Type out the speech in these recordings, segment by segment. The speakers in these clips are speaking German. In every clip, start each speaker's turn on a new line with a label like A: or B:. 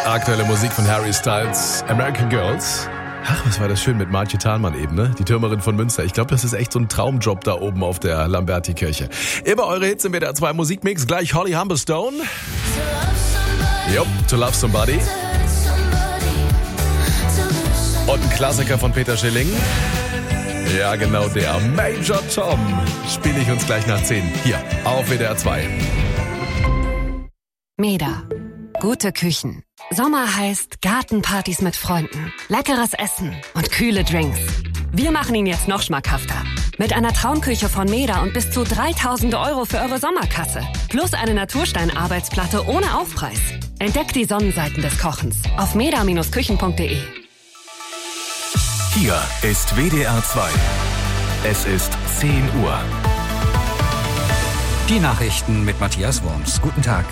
A: Aktuelle Musik von Harry Styles, American Girls. Ach, was war das schön mit Martje Thalmann eben, ne? Die Türmerin von Münster. Ich glaube, das ist echt so ein Traumjob da oben auf der Lamberti-Kirche. Immer eure Hits im WDR 2 Musikmix. Gleich Holly Humberstone. Jupp, To Love Somebody. Und ein Klassiker von Peter Schilling. Ja, genau der. Major Tom. Spiele ich uns gleich nach 10. Hier, auf WDR 2.
B: Meda. Gute Küchen. Sommer heißt Gartenpartys mit Freunden, leckeres Essen und kühle Drinks. Wir machen ihn jetzt noch schmackhafter. Mit einer Traumküche von Meda und bis zu 3.000 € für eure Sommerkasse. Plus eine Naturstein-Arbeitsplatte ohne Aufpreis. Entdeckt die Sonnenseiten des Kochens auf meda-küchen.de.
C: Hier ist WDR 2. Es ist 10 Uhr.
D: Die Nachrichten mit Matthias Worms. Guten Tag.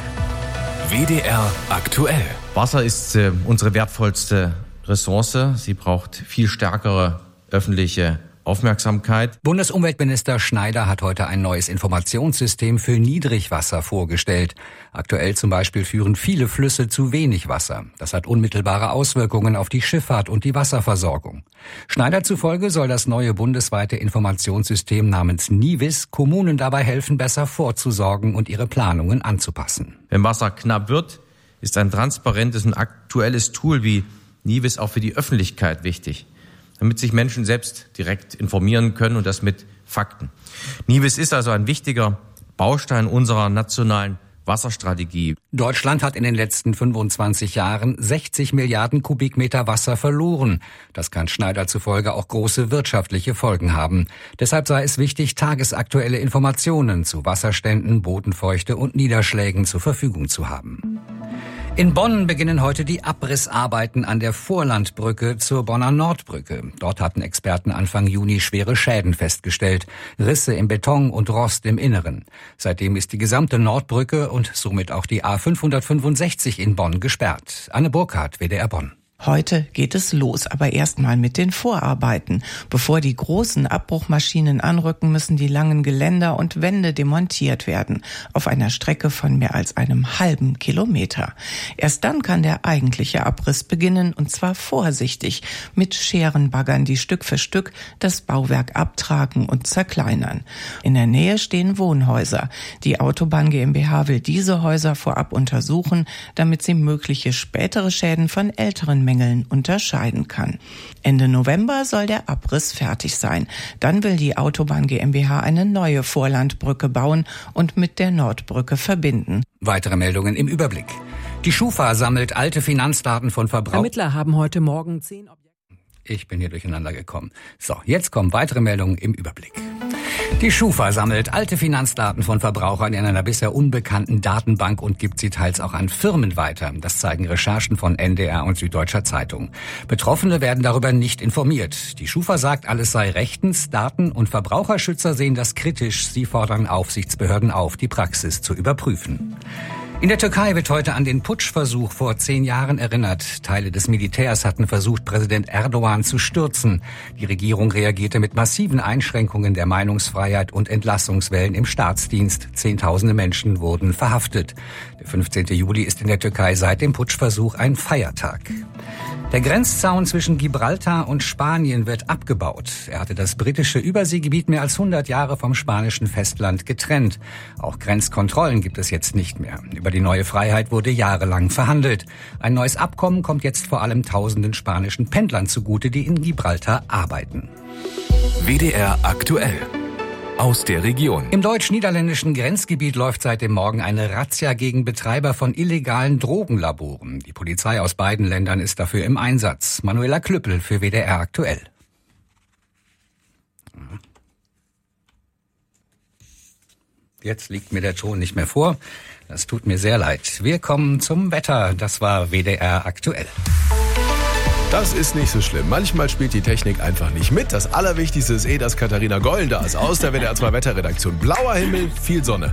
C: WDR aktuell.
E: Wasser ist unsere wertvollste Ressource. Sie braucht viel stärkere öffentliche Aufmerksamkeit.
D: Bundesumweltminister Schneider hat heute ein neues Informationssystem für Niedrigwasser vorgestellt. Aktuell zum Beispiel führen viele Flüsse zu wenig Wasser. Das hat unmittelbare Auswirkungen auf die Schifffahrt und die Wasserversorgung. Schneider zufolge soll das neue bundesweite Informationssystem namens NIWIS Kommunen dabei helfen, besser vorzusorgen und ihre Planungen anzupassen.
E: Wenn Wasser knapp wird, ist ein transparentes und aktuelles Tool wie NIWIS auch für die Öffentlichkeit wichtig, damit sich Menschen selbst direkt informieren können und das mit Fakten. NIWIS ist also ein wichtiger Baustein unserer nationalen Wasserstrategie.
D: Deutschland hat in den letzten 25 Jahren 60 Milliarden Kubikmeter Wasser verloren. Das kann Schneider zufolge auch große wirtschaftliche Folgen haben. Deshalb sei es wichtig, tagesaktuelle Informationen zu Wasserständen, Bodenfeuchte und Niederschlägen zur Verfügung zu haben. In Bonn beginnen heute die Abrissarbeiten an der Vorlandbrücke zur Bonner Nordbrücke. Dort hatten Experten Anfang Juni schwere Schäden festgestellt, Risse im Beton und Rost im Inneren. Seitdem ist die gesamte Nordbrücke und somit auch die A565 in Bonn gesperrt. Anne Burkhardt, WDR Bonn.
F: Heute geht es los, aber erstmal mit den Vorarbeiten. Bevor die großen Abbruchmaschinen anrücken, müssen die langen Geländer und Wände demontiert werden. Auf einer Strecke von mehr als einem halben Kilometer. Erst dann kann der eigentliche Abriss beginnen, und zwar vorsichtig, mit Scherenbaggern, die Stück für Stück das Bauwerk abtragen und zerkleinern. In der Nähe stehen Wohnhäuser. Die Autobahn GmbH will diese Häuser vorab untersuchen, damit sie mögliche spätere Schäden von älteren Mängeln unterscheiden kann. Ende November soll der Abriss fertig sein. Dann will die Autobahn GmbH eine neue Vorlandbrücke bauen und mit der Nordbrücke verbinden.
D: Weitere Meldungen im Überblick. Die Schufa sammelt alte Finanzdaten von Verbrauchern.
G: Ermittler haben heute Morgen 10 Objekte.
D: Ich bin hier durcheinander gekommen. So, jetzt kommen weitere Meldungen im Überblick. Die Schufa sammelt alte Finanzdaten von Verbrauchern in einer bisher unbekannten Datenbank und gibt sie teils auch an Firmen weiter. Das zeigen Recherchen von NDR und Süddeutscher Zeitung. Betroffene werden darüber nicht informiert. Die Schufa sagt, alles sei rechtens. Daten- und Verbraucherschützer sehen das kritisch. Sie fordern Aufsichtsbehörden auf, die Praxis zu überprüfen. In der Türkei wird heute an den Putschversuch vor 10 Jahren erinnert. Teile des Militärs hatten versucht, Präsident Erdogan zu stürzen. Die Regierung reagierte mit massiven Einschränkungen der Meinungsfreiheit und Entlassungswellen im Staatsdienst. Zehntausende Menschen wurden verhaftet. Der 15. Juli ist in der Türkei seit dem Putschversuch ein Feiertag. Der Grenzzaun zwischen Gibraltar und Spanien wird abgebaut. Er hatte das britische Überseegebiet mehr als 100 Jahre vom spanischen Festland getrennt. Auch Grenzkontrollen gibt es jetzt nicht mehr. Über die neue Freiheit wurde jahrelang verhandelt. Ein neues Abkommen kommt jetzt vor allem tausenden spanischen Pendlern zugute, die in Gibraltar arbeiten.
C: WDR aktuell. Aus der Region.
D: Im deutsch-niederländischen Grenzgebiet läuft seit dem Morgen eine Razzia gegen Betreiber von illegalen Drogenlaboren. Die Polizei aus beiden Ländern ist dafür im Einsatz. Manuela Klüppel für WDR aktuell. Jetzt liegt mir der Ton nicht mehr vor. Das tut mir sehr leid. Wir kommen zum Wetter. Das war WDR aktuell.
A: Das ist nicht so schlimm. Manchmal spielt die Technik einfach nicht mit. Das Allerwichtigste ist dass Katharina Gollen da ist aus der WDR 2 Wetterredaktion. Blauer Himmel, viel Sonne.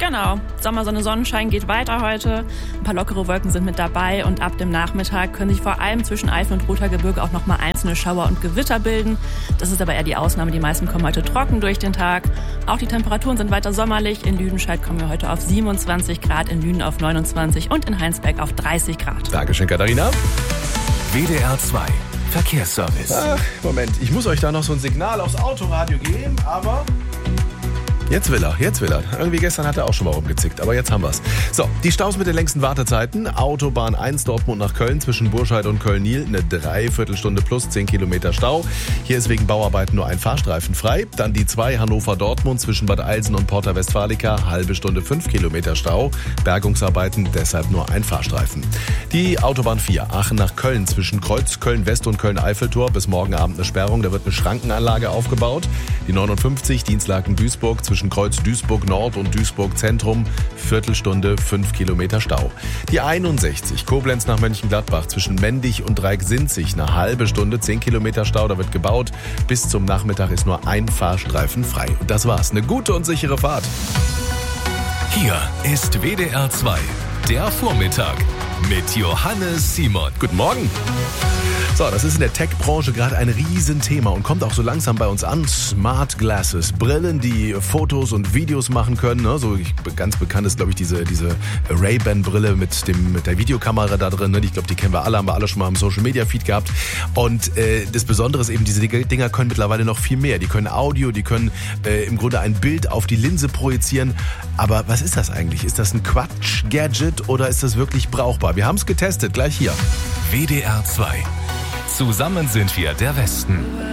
H: Genau, Sommersonne, Sonnenschein geht weiter heute. Ein paar lockere Wolken sind mit dabei und ab dem Nachmittag können sich vor allem zwischen Eifel und Rothaargebirge auch nochmal einzelne Schauer und Gewitter bilden. Das ist aber eher die Ausnahme, die meisten kommen heute trocken durch den Tag. Auch die Temperaturen sind weiter sommerlich. In Lüdenscheid kommen wir heute auf 27 Grad, in Lünen auf 29 und in Heinsberg auf 30 Grad.
A: Dankeschön, Katharina.
C: WDR 2 Verkehrsservice.
A: Ach, Moment, ich muss euch da noch so ein Signal aufs Autoradio geben, aber... Jetzt will er. Irgendwie gestern hat er auch schon mal rumgezickt, aber jetzt haben wir's. So, die Staus mit den längsten Wartezeiten. Autobahn 1 Dortmund nach Köln zwischen Burscheid und Köln-Niel. Eine Dreiviertelstunde plus 10 Kilometer Stau. Hier ist wegen Bauarbeiten nur ein Fahrstreifen frei. Dann die 2 Hannover-Dortmund zwischen Bad Eilsen und Porta Westfalica. Halbe Stunde 5 Kilometer Stau. Bergungsarbeiten, deshalb nur ein Fahrstreifen. Die Autobahn 4 Aachen nach Köln zwischen Kreuz Köln-West und Köln-Eiffeltor. Bis morgen Abend eine Sperrung. Da wird eine Schrankenanlage aufgebaut. Die 59 Dienstlaken-Duisburg zwischen Kreuz Duisburg Nord und Duisburg Zentrum, Viertelstunde 5 Kilometer Stau. Die 61 Koblenz nach Mönchengladbach zwischen Mendig und Dreieck-Sinzig, eine halbe Stunde 10 Kilometer Stau, da wird gebaut. Bis zum Nachmittag ist nur ein Fahrstreifen frei. Und das war's. Eine gute und sichere Fahrt.
C: Hier ist WDR 2, der Vormittag mit Johannes Simon.
A: Guten Morgen. So, das ist in der Tech-Branche gerade ein Riesenthema und kommt auch so langsam bei uns an. Smart Glasses, Brillen, die Fotos und Videos machen können. Ne? So ganz bekannt ist, glaube ich, diese Ray-Ban-Brille mit der Videokamera da drin. Ne? Ich glaube, die kennen wir alle, haben wir alle schon mal im Social-Media-Feed gehabt. Und das Besondere ist eben, diese Dinger können mittlerweile noch viel mehr. Die können Audio, die können im Grunde ein Bild auf die Linse projizieren. Aber was ist das eigentlich? Ist das ein Quatsch-Gadget oder ist das wirklich brauchbar? Wir haben es getestet, gleich hier.
C: WDR 2. Zusammen sind wir der Westen.